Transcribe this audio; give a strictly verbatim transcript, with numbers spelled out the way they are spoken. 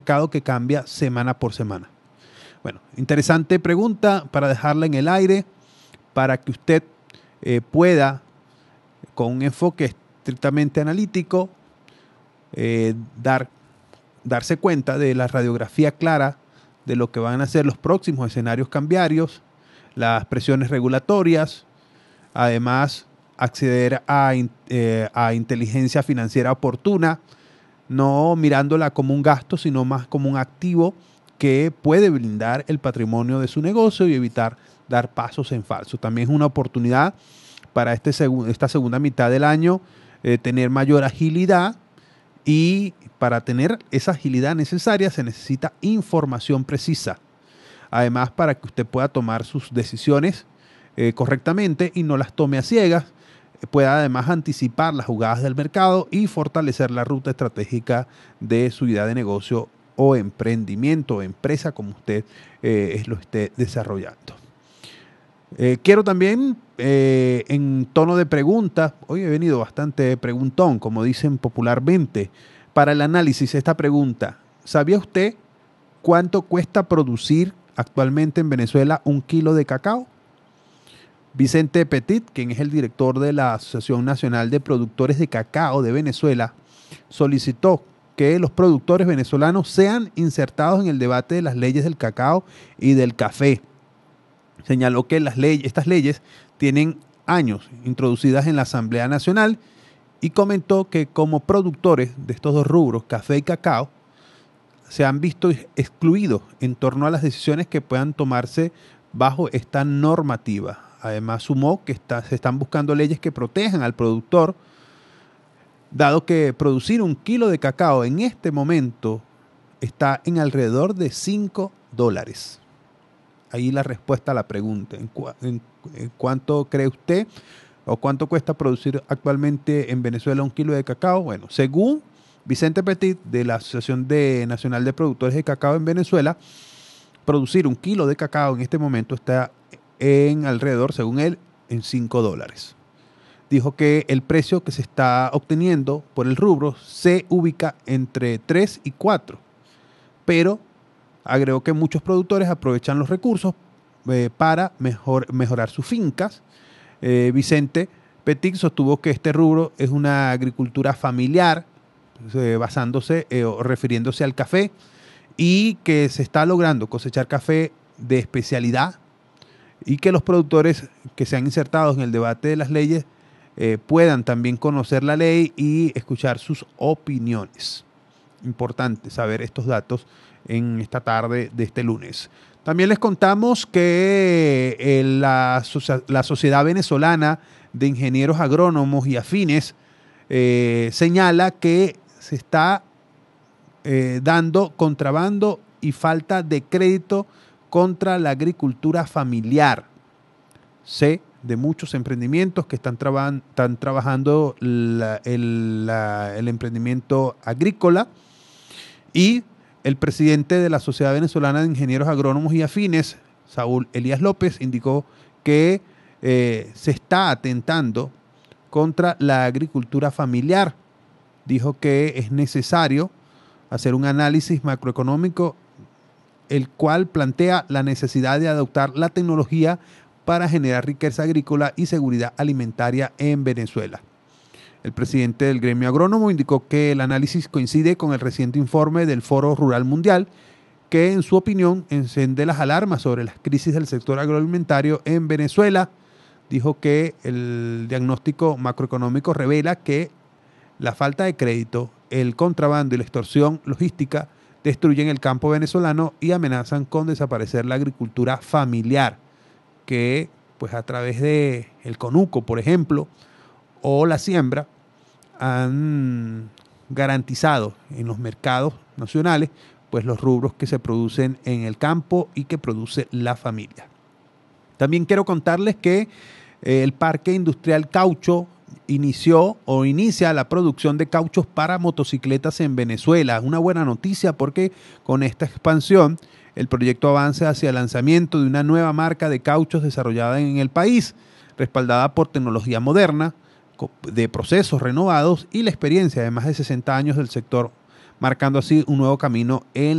mercado que cambia semana por semana. Bueno, interesante pregunta para dejarla en el aire, para que usted eh, pueda, con un enfoque estrictamente analítico, eh, dar, darse cuenta de la radiografía clara de lo que van a ser los próximos escenarios cambiarios, las presiones regulatorias, además acceder a, eh, a inteligencia financiera oportuna, no mirándola como un gasto, sino más como un activo que puede blindar el patrimonio de su negocio y evitar dar pasos en falso. También es una oportunidad para este segu- esta segunda mitad del año eh, tener mayor agilidad, y para tener esa agilidad necesaria se necesita información precisa. Además, para que usted pueda tomar sus decisiones eh, correctamente y no las tome a ciegas, pueda además anticipar las jugadas del mercado y fortalecer la ruta estratégica de su idea de negocio o emprendimiento o empresa, como usted eh, lo esté desarrollando. Eh, quiero también, eh, en tono de pregunta, hoy he venido bastante preguntón, como dicen popularmente, para el análisis esta pregunta: ¿sabía usted cuánto cuesta producir actualmente en Venezuela un kilo de cacao? Vicente Petit, quien es el director de la Asociación Nacional de Productores de Cacao de Venezuela, solicitó que los productores venezolanos sean insertados en el debate de las leyes del cacao y del café. Señaló que las leyes, estas leyes tienen años introducidas en la Asamblea Nacional, y comentó que como productores de estos dos rubros, café y cacao, se han visto excluidos en torno a las decisiones que puedan tomarse bajo esta normativa. Además, sumó que está, se están buscando leyes que protejan al productor, dado que producir un kilo de cacao en este momento está en alrededor de cinco dólares. Ahí la respuesta a la pregunta: ¿en, cu en, en cuánto cree usted o cuánto cuesta producir actualmente en Venezuela un kilo de cacao? Bueno, según Vicente Petit, de la Asociación de Nacional de Productores de Cacao en Venezuela, producir un kilo de cacao en este momento está en alrededor, según él, en cinco dólares. Dijo que el precio que se está obteniendo por el rubro se ubica entre tres y cuatro, pero agregó que muchos productores aprovechan los recursos eh, para mejor, mejorar sus fincas. Eh, Vicente Petit sostuvo que este rubro es una agricultura familiar, eh, basándose eh, o refiriéndose al café, y que se está logrando cosechar café de especialidad, y que los productores que se han insertado en el debate de las leyes eh, puedan también conocer la ley y escuchar sus opiniones. Importante saber estos datos en esta tarde de este lunes. También les contamos que eh, la, la Sociedad Venezolana de Ingenieros Agrónomos y Afines eh, señala que se está eh, dando contrabando y falta de crédito contra la agricultura familiar. Sé de muchos emprendimientos que están, traba están trabajando la, el, la, el emprendimiento agrícola, y el presidente de la Sociedad Venezolana de Ingenieros Agrónomos y Afines, Saúl Elías López, indicó que eh, se está atentando contra la agricultura familiar. Dijo que es necesario hacer un análisis macroeconómico, el cual plantea la necesidad de adoptar la tecnología para generar riqueza agrícola y seguridad alimentaria en Venezuela. El presidente del gremio agrónomo indicó que el análisis coincide con el reciente informe del Foro Rural Mundial, que en su opinión enciende las alarmas sobre las crisis del sector agroalimentario en Venezuela. Dijo que el diagnóstico macroeconómico revela que la falta de crédito, el contrabando y la extorsión logística destruyen el campo venezolano y amenazan con desaparecer la agricultura familiar, que pues a través de el conuco, por ejemplo, o la siembra, han garantizado en los mercados nacionales pues los rubros que se producen en el campo y que produce la familia. También quiero contarles que eh, el Parque Industrial Caucho inició o inicia la producción de cauchos para motocicletas en Venezuela. Una buena noticia, porque con esta expansión el proyecto avanza hacia el lanzamiento de una nueva marca de cauchos desarrollada en el país, respaldada por tecnología moderna, de procesos renovados y la experiencia de más de sesenta años del sector marcando así un nuevo camino en